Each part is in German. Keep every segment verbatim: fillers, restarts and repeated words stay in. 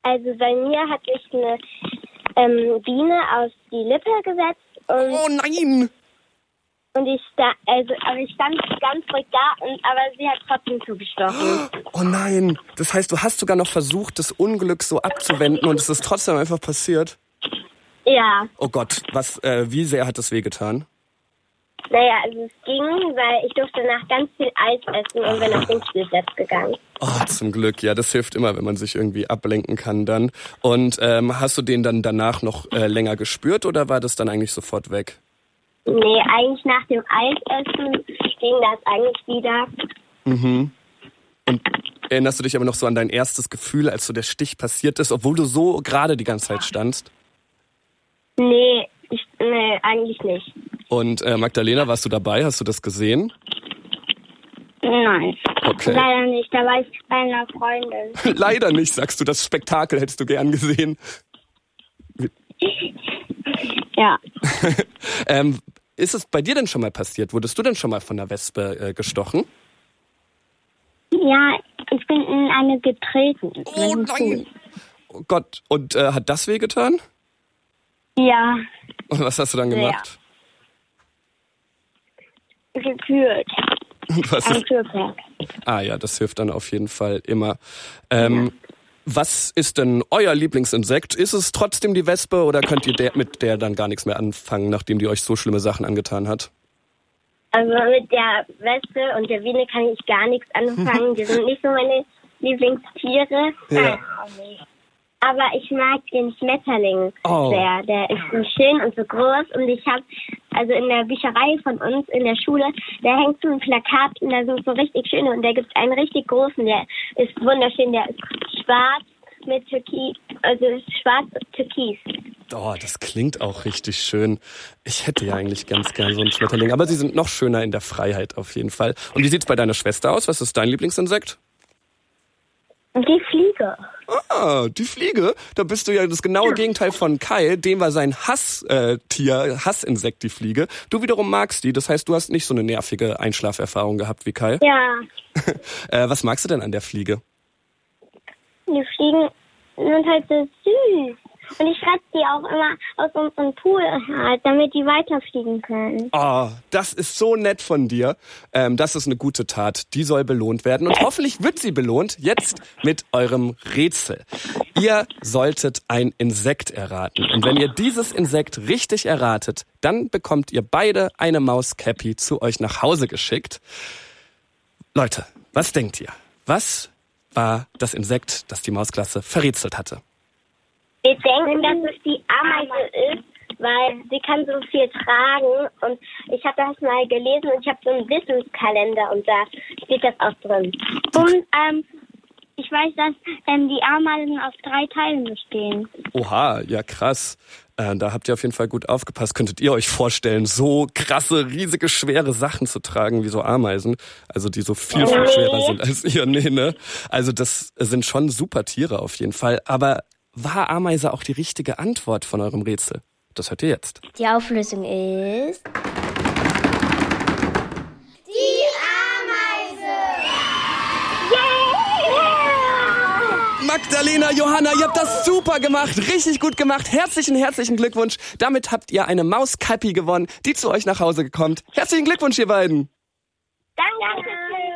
Also bei mir hat sich eine ähm, Biene auf die Lippe gesetzt. Und oh nein! Und ich sta- also, aber ich stand ganz ruhig da, und, aber sie hat trotzdem zugestochen. Oh nein! Das heißt, du hast sogar noch versucht, das Unglück so abzuwenden und es ist trotzdem einfach passiert? Ja. Oh Gott, was, äh, wie sehr hat das wehgetan? Naja, also es ging, weil ich durfte danach ganz viel Eis essen und bin auf den Spielplatz gegangen. Oh, zum Glück. Ja, das hilft immer, wenn man sich irgendwie ablenken kann dann. Und ähm, hast du den dann danach noch äh, länger gespürt oder war das dann eigentlich sofort weg? Nee, eigentlich nach dem Eisessen ging das eigentlich wieder. Mhm. Und erinnerst du dich aber noch so an dein erstes Gefühl, als so der Stich passiert ist, obwohl du so gerade die ganze Zeit standst? Nee, ich, nee, eigentlich nicht. Und äh, Magdalena, warst du dabei? Hast du das gesehen? Nein. Okay. Leider nicht, da war ich bei einer Freundin. Leider nicht, sagst du. Das Spektakel hättest du gern gesehen. Ja. ähm, ist es bei dir denn schon mal passiert? Wurdest du denn schon mal von einer Wespe äh, gestochen? Ja, ich bin in eine getreten. Oh nein! Oh Gott, und äh, hat das wehgetan? Ja. Und was hast du dann gemacht? Ja. Gekühlt. Was Ein ist... Kühlpack. Ah ja, das hilft dann auf jeden Fall immer. Ähm, ja. Was ist denn euer Lieblingsinsekt? Ist es trotzdem die Wespe oder könnt ihr der, mit der dann gar nichts mehr anfangen, nachdem die euch so schlimme Sachen angetan hat? Also mit der Wespe und der Biene kann ich gar nichts anfangen. Die sind nicht so meine Lieblingstiere. Ja. Aber ich mag den Schmetterling oh. sehr. Der ist so schön und so groß. Und ich habe, also in der Bücherei von uns in der Schule, da hängt so ein Plakat und da sind so richtig schöne. Und da gibt es einen richtig großen, der ist wunderschön. Der ist schwarz mit Türkis, also ist schwarz und Türkis. Oh, das klingt auch richtig schön. Ich hätte ja eigentlich ganz gern so einen Schmetterling. Aber sie sind noch schöner in der Freiheit auf jeden Fall. Und wie sieht's bei deiner Schwester aus? Was ist dein Lieblingsinsekt? Die Fliege. Ah, die Fliege? Da bist du ja das genaue Gegenteil von Kai. Dem war sein Hasstier, Hassinsekt, die Fliege. Du wiederum magst die. Das heißt, du hast nicht so eine nervige Einschlaferfahrung gehabt wie Kai. Ja. äh, was magst du denn an der Fliege? Die Fliegen sind halt so süß. Und ich schreibe die auch immer aus unserem Pool halt, damit die weiterfliegen können. Oh, das ist so nett von dir. Ähm, das ist eine gute Tat. Die soll belohnt werden. Und hoffentlich wird sie belohnt jetzt mit eurem Rätsel. Ihr solltet ein Insekt erraten. Und wenn ihr dieses Insekt richtig erratet, dann bekommt ihr beide eine Maus-Cappy zu euch nach Hause geschickt. Leute, was denkt ihr? Was war das Insekt, das die Mausklasse verrätselt hatte? Wir denken, dass es die Ameise ist, weil sie kann so viel tragen. Und ich habe das mal gelesen und ich habe so einen Wissenskalender und da steht das auch drin. Und ähm, ich weiß, dass ähm, die Ameisen aus drei Teilen bestehen. Oha, ja krass. Äh, da habt ihr auf jeden Fall gut aufgepasst. Könntet ihr euch vorstellen, so krasse, riesige, schwere Sachen zu tragen wie so Ameisen? Also die so viel, viel schwerer sind als ihr. Nee, ne? Also das sind schon super Tiere auf jeden Fall. Aber war Ameise auch die richtige Antwort von eurem Rätsel? Das hört ihr jetzt. Die Auflösung ist... Die Ameise! Yeah! Magdalena, Johanna, ihr habt das super gemacht. Richtig gut gemacht. Herzlichen, herzlichen Glückwunsch. Damit habt ihr eine Maus-Cappy gewonnen, die zu euch nach Hause kommt. Herzlichen Glückwunsch, ihr beiden. Danke.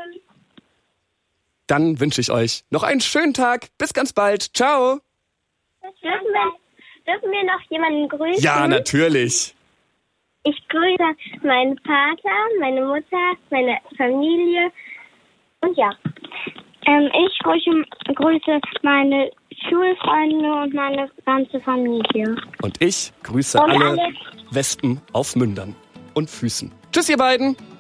Dann wünsche ich euch noch einen schönen Tag. Bis ganz bald. Ciao. Dürfen wir, dürfen wir noch jemanden grüßen? Ja, natürlich. Ich grüße meinen Vater, meine Mutter, meine Familie und ja. Ähm, ich grüße, grüße meine Schulfreunde und meine ganze Familie. Und ich grüße und alle alle Wespen auf Mündern und Füßen. Tschüss, ihr beiden.